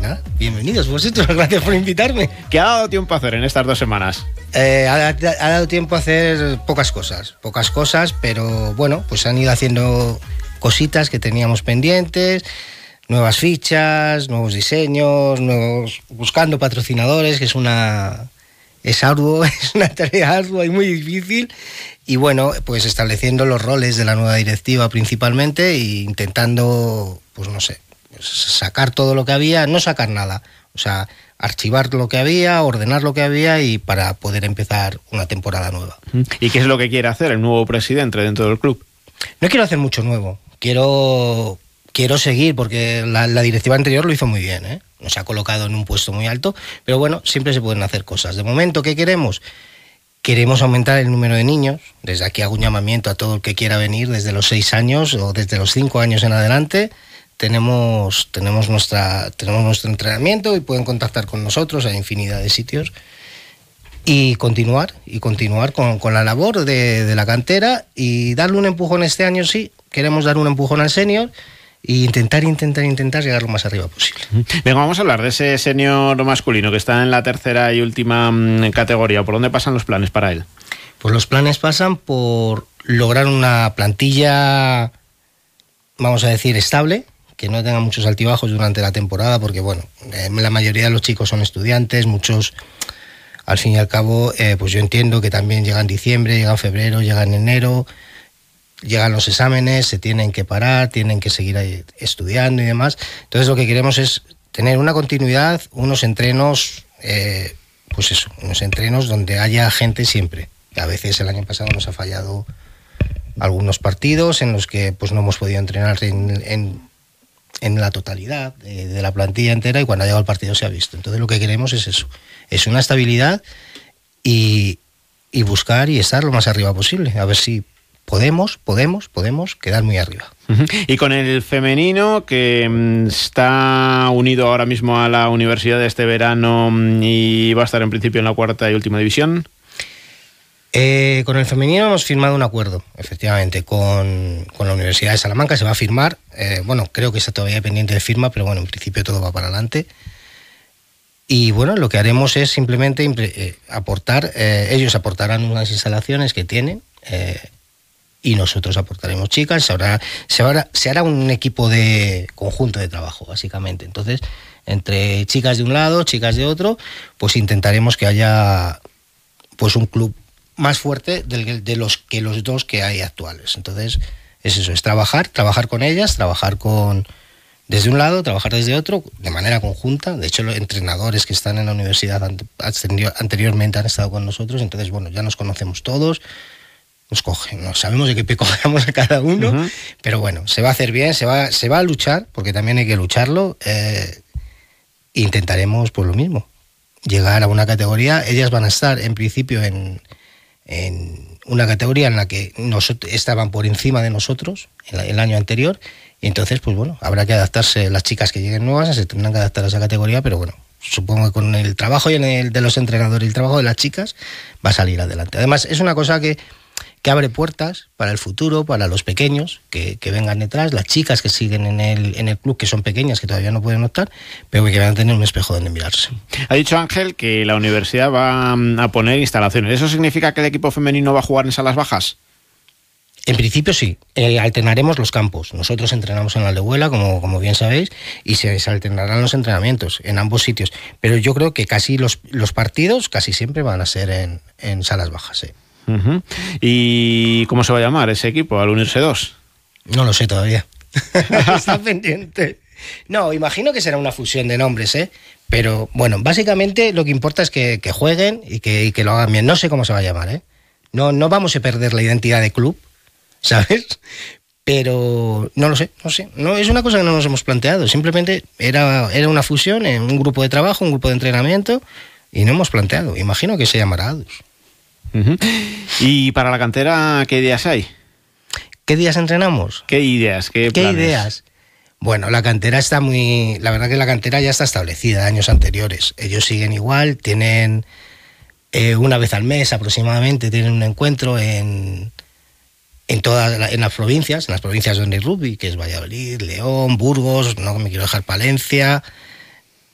nada, bienvenidos vosotros, gracias por invitarme. ¿Qué ha dado tiempo a hacer en estas 2 semanas? Ha dado tiempo a hacer pocas cosas, pero bueno, pues han ido haciendo cositas que teníamos pendientes, nuevas fichas, nuevos diseños, buscando patrocinadores, que es arduo, es una tarea ardua y muy difícil. Y bueno, pues estableciendo los roles de la nueva directiva principalmente e intentando, pues no sé, pues sacar todo lo que había, no sacar nada, o sea, archivar lo que había, ordenar lo que había y para poder empezar una temporada nueva. ¿Y qué es lo que quiere hacer el nuevo presidente dentro del club? No quiero hacer mucho nuevo, quiero seguir, porque la directiva anterior lo hizo muy bien, ¿eh? Nos ha colocado en un puesto muy alto, pero bueno, siempre se pueden hacer cosas. De momento, ¿qué queremos? Queremos aumentar el número de niños. Desde aquí hago un llamamiento a todo el que quiera venir desde los 6 años o desde los 5 años en adelante. Tenemos nuestro entrenamiento y pueden contactar con nosotros a infinidad de sitios. Y continuar con la labor de la cantera y darle un empujón este año, sí. Queremos dar un empujón al senior e intentar llegar lo más arriba posible. Venga, vamos a hablar de ese senior masculino que está en la tercera y última categoría. ¿Por dónde pasan los planes para él? Pues los planes pasan por lograr una plantilla, vamos a decir, estable, que no tenga muchos altibajos durante la temporada, porque bueno, la mayoría de los chicos son estudiantes, muchos, al fin y al cabo, pues yo entiendo que también llegan diciembre, llegan febrero, llegan enero, llegan los exámenes, se tienen que parar, tienen que seguir estudiando y demás. Entonces lo que queremos es tener una continuidad, unos entrenos, pues eso, unos entrenos donde haya gente siempre. A veces el año pasado nos ha fallado algunos partidos en los que pues no hemos podido entrenar en la totalidad de la plantilla entera, y cuando ha llegado el partido se ha visto. Entonces lo que queremos es eso, es una estabilidad y buscar y estar lo más arriba posible, a ver si podemos quedar muy arriba. Y con el femenino, que está unido ahora mismo a la universidad de este verano y va a estar en principio en la 4ª y última división. Con el femenino hemos firmado un acuerdo, efectivamente, con la Universidad de Salamanca. Se va a firmar, bueno, creo que está todavía pendiente de firma, pero bueno, en principio todo va para adelante. Y bueno, lo que haremos es simplemente aportar, ellos aportarán unas instalaciones que tienen, y nosotros aportaremos chicas. Se hará un equipo de conjunto de trabajo, básicamente. Entonces, entre chicas de un lado, chicas de otro, pues intentaremos que haya pues un club más fuerte de los dos que hay actuales. Entonces, es eso, es trabajar con ellas, desde un lado, trabajar desde otro, de manera conjunta. De hecho, los entrenadores que están en la universidad anteriormente han estado con nosotros, entonces, bueno, ya nos conocemos todos, nos sabemos de qué pie cogemos a cada uno, pero bueno, se va a hacer bien, se va a luchar, porque también hay que lucharlo. Intentaremos, pues lo mismo, llegar a una categoría. Ellas van a estar, en principio, en una categoría en la que estaban por encima de nosotros el año anterior, y entonces, pues bueno, habrá que adaptarse. Las chicas que lleguen nuevas se tendrán que adaptar a esa categoría, pero bueno, supongo que con el trabajo y el de los entrenadores y el trabajo de las chicas va a salir adelante. Además, es una cosa que abre puertas para el futuro, para los pequeños que vengan detrás, las chicas que siguen en el club, que son pequeñas, que todavía no pueden optar, pero que van a tener un espejo donde mirarse. Ha dicho Ángel que la universidad va a poner instalaciones. ¿Eso significa que el equipo femenino va a jugar en salas bajas? En principio sí, alternaremos los campos. Nosotros entrenamos en la Aldehuela, como bien sabéis, y se alternarán los entrenamientos en ambos sitios. Pero yo creo que casi los partidos casi siempre van a ser en salas bajas, sí. ¿Y cómo se va a llamar ese equipo al unirse 2? No lo sé todavía. Está pendiente. No, imagino que será una fusión de nombres, pero bueno, básicamente lo que importa es que jueguen y que lo hagan bien. No sé cómo se va a llamar, No vamos a perder la identidad de club, ¿sabes? Pero no lo sé. No, es una cosa que no nos hemos planteado. Simplemente era una fusión en un grupo de trabajo, un grupo de entrenamiento, y no hemos planteado. Imagino que se llamará ADUS. ¿Y para la cantera qué ideas hay? ¿Qué días entrenamos? ¿Qué ideas? ¿Qué ideas? Bueno, la cantera la verdad que la cantera ya está establecida de años anteriores. Ellos siguen igual, tienen una vez al mes aproximadamente, tienen un encuentro en las provincias donde hay rugby, que es Valladolid, León, Burgos, no me quiero dejar Palencia,